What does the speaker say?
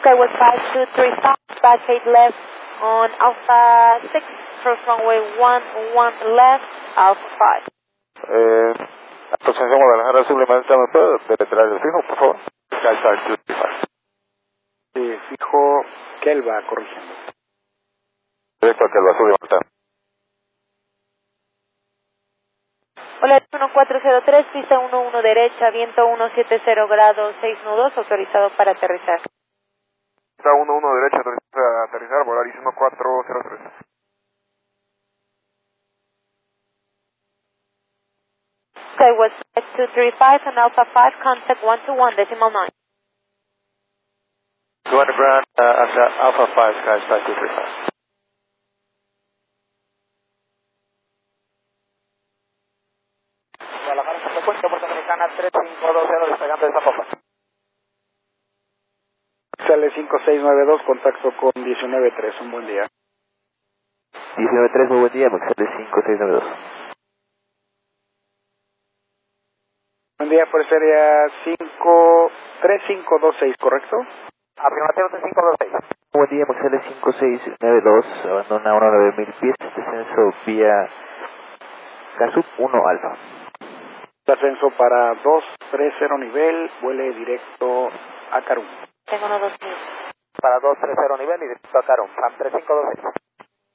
Skywest 5235, back 8 left on Alpha 6, cross runway 11 left, Alpha 5. Asociación Guadalajara Suplemento, ¿me puede deletrear el fijo, por favor? Sky 5235. Sí, fijo Kelva, corrigiendo. Directo a Kelva, Suplemento. Hola, 1403, pista 11 derecha, viento 170 grados, 6 nudos, autorizado para aterrizar. Pista 11 derecha, autoriza aterrizar, Volaris 1403. Skywest 5235 and Alpha 5, contact 121, decimal 9. Go underground, Alpha 5, Sky 5235. Guadalajara, frecuencia Puerto Americana 3520, despegando de Zapopan. Sale 5692, contacto con 193, un buen día. 193, muy buen día, sale 5692. Buen día, por sería 3526, ¿correcto? Afirmativo 3526. Buen día, sale 5692, abandona 19000 pies, descenso vía Casup 1 Alfa. Ascenso para 230 nivel, vuele directo a Carum. Tengo uno 2000. Para 230 nivel y directo a Carum, PAM 3526.